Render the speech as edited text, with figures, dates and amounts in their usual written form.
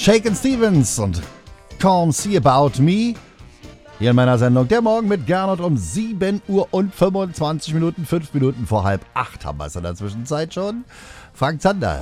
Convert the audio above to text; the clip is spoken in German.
Shakin' Stevens und Come See About Me. Hier in meiner Sendung Der Morgen mit Gernot um 7 Uhr und 25 Minuten, 5 Minuten vor 7:30 haben wir es in der Zwischenzeit schon. Frank Zander